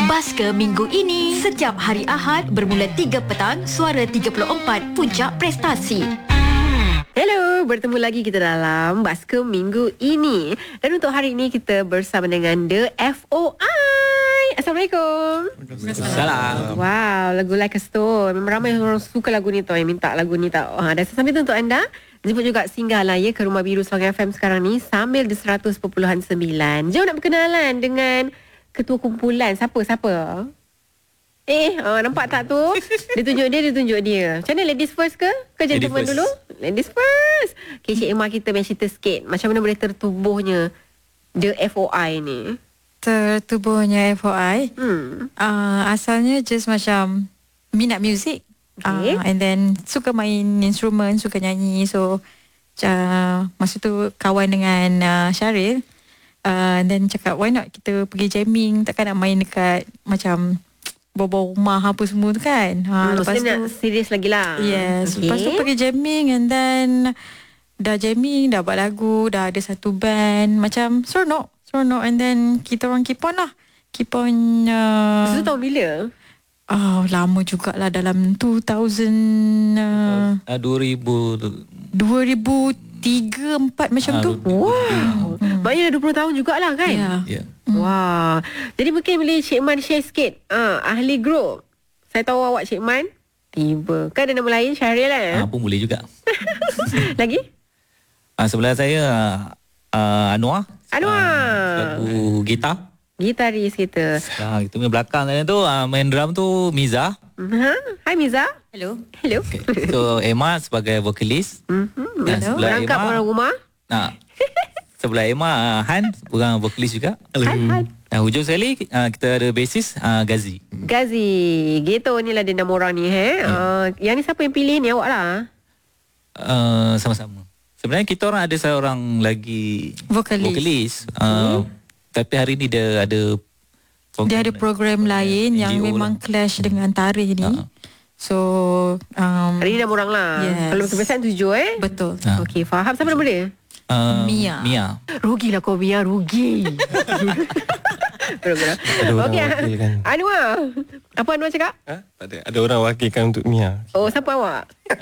Basker minggu ini, setiap hari Ahad bermula 3 petang, Suara 34, Puncak Prestasi. Hello, bertemu lagi kita dalam Basker minggu ini. Dan untuk hari ini kita bersama dengan The FOI. Assalamualaikum. Salam. Wow, lagu Like a Stone. Memang ramai orang suka lagu ni tau, yang minta lagu ni tau. Dan sesambil itu untuk anda, jemput juga singgahlah ya ke Rumah Biru Selangor FM sekarang ni sambil di 100.9. Jom nak berkenalan dengan ketua kumpulan. Siapa? Nampak tak tu? Dia tunjuk dia. Macam mana, ladies first ke? Ke gentleman dulu? Ladies first. Okay, Cik Emma kita main cerita sikit. Macam mana boleh tertubuhnya The FOI ni? Tertubuhnya FOI asalnya just macam minat muzik. Okay. And then suka main instrumen, suka nyanyi. So masa tu kawan dengan Syaril. And then cakap why not kita pergi jamming. Takkan nak main dekat macam bawah rumah apa semua tu kan. Lepas tu nak serius lagi lah. Yes, okay. Lepas tu pergi jamming. And then dah jamming, dah buat lagu, dah ada satu band. Macam seronok. And then kita orang keep on lah. Keep on Itu tahun bila? Lama jugalah, dalam 2003-2004 macam tu. Wow. Maknanya dah 20 tahun jugalah kan? Ya. Wah. Jadi mungkin boleh Cik Man share sikit. Ahli grup. Saya tahu awak Cik Man. Tiba. Kan ada nama lain, Syahril lah. Pun boleh juga. Lagi? Sebelah saya Anwar. Lagu gitar. Gitaris kita. Kita punya belakang sana tu main drum tu Miza. Hai Miza. Hello. Okay. So Emma sebagai vokalis. Dan sebelah Berangkap Emma orang rumah. sebelah Emma Han orang vokalis juga. Han. Dan hujung sekali kita ada bassist Gazi. Gitu ni lah dia nama orang ni. Yang ni siapa yang pilih ni, awak lah? Sama-sama. Sebenarnya kita orang ada seorang lagi vokalis. Tapi hari ni dia ada program lain yang memang clash dengan tarikh ni. So hari ni nama orang lah. Yes. Kalau kebiasaan 7 Betul. Okey, faham. Siapa nama dia? Mia. Rugilah kau, Mia, rugi. Benar-benar. Okey, Anwar. Apa Anwar cakap? Tak ada. Ada orang wakilkan untuk Mia. Oh, siapa awak?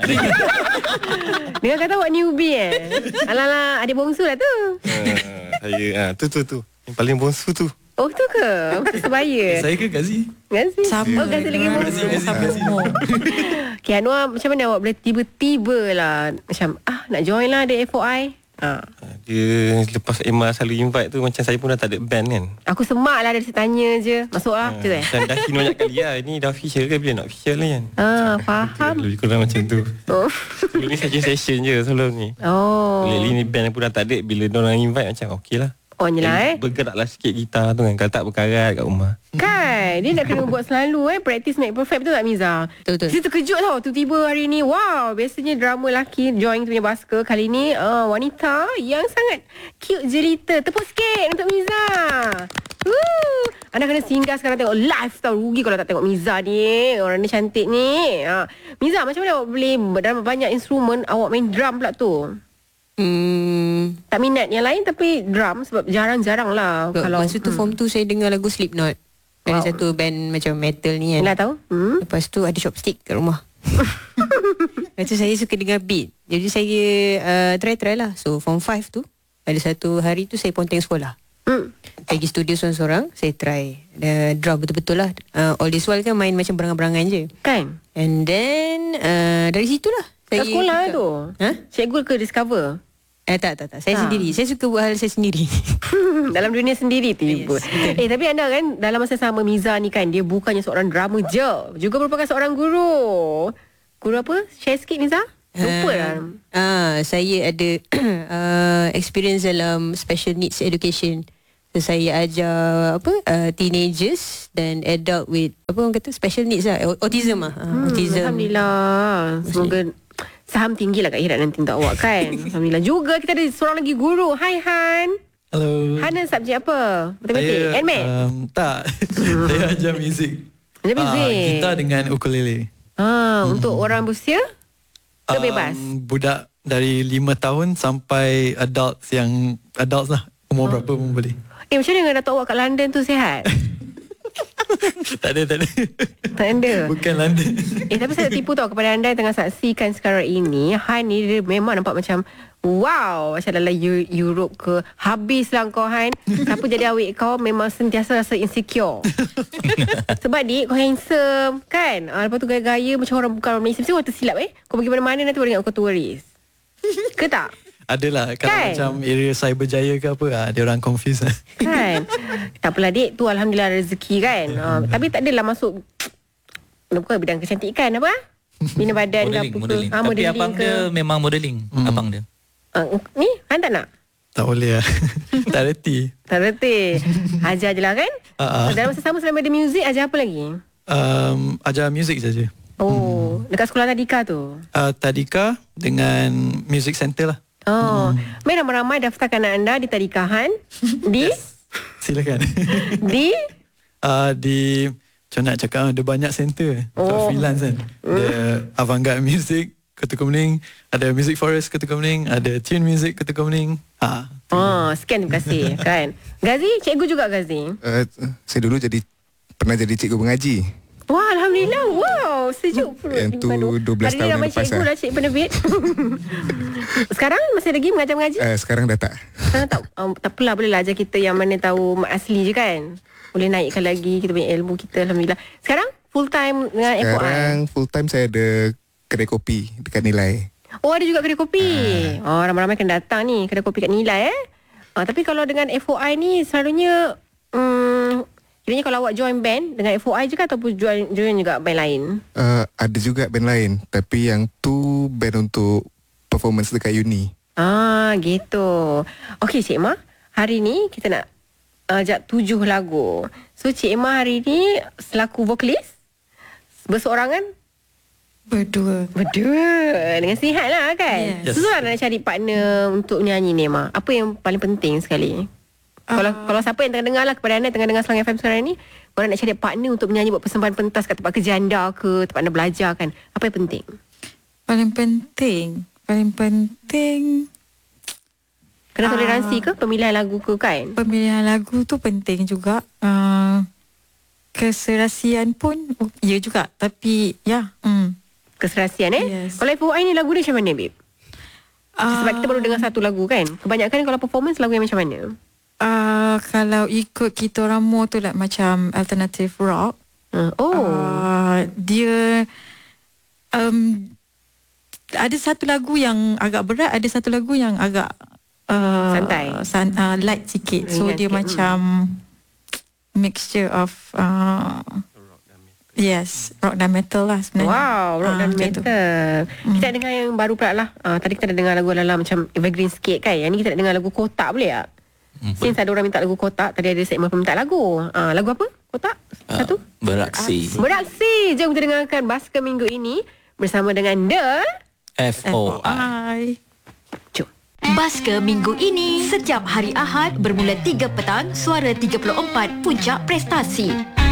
Dengar kata awak newbie Alalah, adik bongsu lah tu. Saya tu. Yang paling bongsu tu. Oh, tu ke? Sebaya. Saya ke Gazi? Sama. Oh, Gazi lagi bongsu. Gazi. Okay, Anwar, macam mana awak boleh tiba-tiba lah macam nak join lah The FOI? Dia lepas Emma selalu invite tu, macam saya pun dah tak ada band kan. Aku semak lah dari tanya je. Masuk lah. Macam dah kini banyak kali lah. Ini dah official ke? Bila nak official lah kan. Faham. Lebih kurang macam tu. Sebelum ni saja session je sebelum ni. Bila ni band pun dah tak ada. Bila diorang invite macam okey lah. Oh, ni lah bergeraklah sikit gitar tu kan. Kalau tak berkarat kat rumah. Kan, dia nak kena buat selalu practice make perfect, betul tak Miza? Betul. Kita terkejut tau tiba-tiba hari ni. Wow, biasanya drama lelaki join punya Basker. Kali ni wanita yang sangat cute jelita. Tepuk sikit untuk Miza. Anda kena singgah sekarang tengok live tau. Rugi kalau tak tengok Miza ni. Orang ni cantik ni. Miza, macam mana awak boleh dalam banyak instrumen awak main drum pula tu? Tak minat yang lain tapi drum sebab jarang-jarang lah. Kalau masa tu form 2 saya dengar lagu Slipknot. Ada satu band macam metal ni kan. Nak tahu? Lepas tu ada chopstick kat rumah. Lepas tu saya suka dengar beat. Jadi saya try lah. So form 5 tu ada satu hari tu saya ponteng sekolah. Pergi studio seorang-seorang. Saya try drum betul-betul lah. All this while kan main macam berangan-berangan je kan. And then dari situlah kat sekolah tu cikgu ke discover? Tak. Saya sendiri. Saya suka buat hal saya sendiri. Dalam dunia sendiri tiba. Yes, tapi anda kan dalam masa sama Miza ni kan, dia bukannya seorang drama je, juga merupakan seorang guru. Guru apa? Share sikit Miza. Lupa lah. Saya ada experience dalam special needs education. So, saya ajar teenagers dan adult with orang kata special needs lah, autism lah. Autism. Alhamdulillah. Semoga saham tinggi lah kat akhirat nanti untuk awak kan. Alhamdulillah. Juga kita ada seorang lagi guru. Hai Han. Hello. Han subjek apa? Matematik? And math? Tak. Saya ajar muzik. Ajar muzik? Gitar dengan ukulele. Untuk orang berusia? Ke bebas? Budak dari 5 tahun sampai adults lah. Umur berapa pun boleh. Macam mana dengan Datuk awak kat London tu, sihat? Tak ada. Tak ada. Bukan London. Tapi saya tipu tau kepada anda yang tengah saksikan sekarang ini. Han ni dia memang nampak macam wow, macam dalam Europe ke. Habislah kau Han. Siapa jadi awet kau memang sentiasa rasa insecure. Sebab dik kau handsome kan. Lepas tu gaya-gaya macam orang bukan orang Malaysia. Mesti orang tersilap Kau pergi mana-mana nanti orang ingat kau turis. Ke tak? Adalah kalau kan? Macam area Cyberjaya ke apa dia orang confuse kan. Tak apalah dik, tu alhamdulillah rezeki kan. Tapi tak adalah masuk bukan bidang kecantikan apa? Bina badan ke apa modeling. ke. Tapi abang ke? Dia memang modeling. Abang dia. Ni Han tak nak? Tak boleh lah. Tak reti. Tak reti. Ajar je lah kan. Dalam masa sama selain ada muzik, ajar apa lagi? Ajar muzik saja. Dekat sekolah Tadika tu? Tadika dengan music center lah. Mari ramai-ramai daftarkan anak anda di Tadika Han. Di? Silakan. Di? Di macam nak cakap ada banyak center untuk freelance kan. Ada Avantgarde Music Kota Kemuning, ada Music Forest Kota Kemuning, ada Tune Music Kota Kemuning. Sekian, terima kasih kan. Gazi, cikgu juga Gazi? Saya dulu pernah jadi cikgu mengaji. Wah, alhamdulillah. Wow, sejuk perut. Yang tu 12 tahun yang lepas cikgu lah Cik Penerbit. Sekarang masih lagi mengajar mengaji? Sekarang dah tak. Sekarang tak. Tak apalah, bolehlah ajar kita yang mana tahu mat asli je kan. Boleh naikkan lagi, kita punya ilmu kita, alhamdulillah. Sekarang full time dengan FOI? Sekarang full time saya ada kedai kopi dekat Nilai. Ada juga kedai kopi. Ramai-ramai kena datang ni kedai kopi kat Nilai tapi kalau dengan FOI ni selalunya kiranya kalau awak join band dengan FOI je ke ataupun join juga band lain? Ada juga band lain, tapi yang tu band untuk performance dekat uni. Gitu. Okey Cik Ma, hari ni kita nak ajak 7 lagu. So Cik Ma hari ni selaku vokalis berseorangan? Berdua. Dengan sihat lah kan? Yes. Susah nak cari partner untuk nyanyi ni Ma. Apa yang paling penting sekali? Kalau siapa yang tengah dengar lah, kepada anda yang tengah dengar Selang FM sekarang ni, korang nak cari partner untuk menyanyi buat persembahan pentas kat tempat kerja anda ke, tempat anda belajar kan, apa yang penting? Paling penting Kena toleransi ke pemilihan lagu ke kan? Pemilihan lagu tu penting juga. Keserasian pun ya juga. Tapi Keserasian Yes. Kalau FOI ni lagu dia macam mana babe? Sebab kita baru dengar satu lagu kan. Kebanyakan kalau performance lagu yang macam mana? Kalau ikut kita orang more tu like macam alternative rock. Dia ada satu lagu yang agak berat, ada satu lagu yang agak santai, light sikit. So dia macam mixture of rock dan metal lah sebenarnya. Wow, rock dan metal. Kita dengar yang baru pula lah. Tadi kita dah dengar lagu Lala macam evergreen sikit kan. Yang ni kita nak dengar lagu Kotak, boleh tak? Since ada orang minta lagu Kotak, tadi ada segmen minta lagu. Lagu apa? Kotak? Satu? Beraksi. Jom kita dengarkan Basker minggu ini bersama dengan The FOI. Jom. Basker minggu ini setiap hari Ahad bermula 3 petang, Suara 34 Puncak Prestasi.